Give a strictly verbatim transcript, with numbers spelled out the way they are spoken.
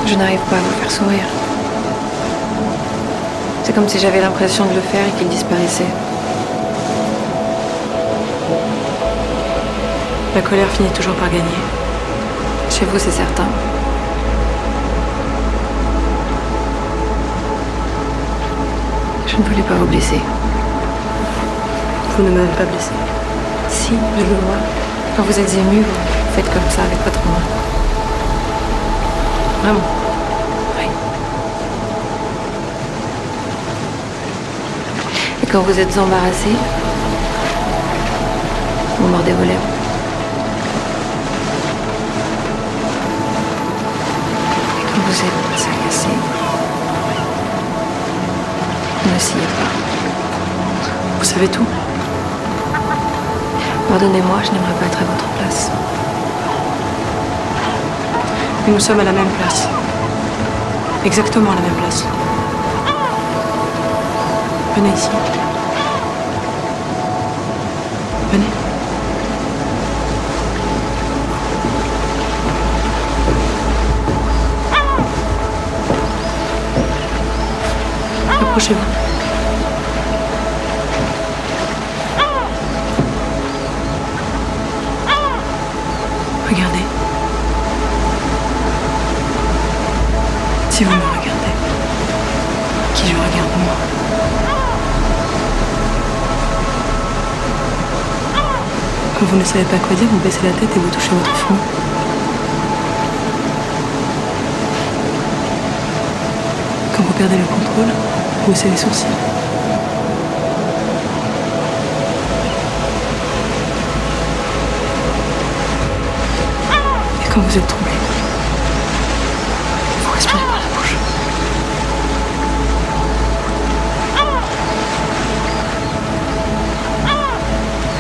Je n'arrive pas à vous faire sourire. C'est comme si j'avais l'impression de le faire et qu'il disparaissait. La colère finit toujours par gagner. Chez vous, c'est certain. Je ne voulais pas vous blesser. Vous ne m'avez pas blessé. Si, je le vois. Quand vous êtes ému, vous faites comme ça avec votre main. Vraiment? Oui. Et quand vous êtes embarrassé, vous mordez vos lèvres. Et quand vous êtes agacé, vous ne sciez pas. Vous savez tout? Pardonnez-moi, je n'aimerais pas être à votre place. Mais nous sommes à la même place. Exactement à la même place. Venez ici. Venez. Approchez-vous. Regardez. Si vous me regardez, qui je regarde moi? Quand vous ne savez pas quoi dire, vous baissez la tête et vous touchez votre front. Quand vous perdez le contrôle, vous haussez les sourcils. Et quand vous êtes troublé,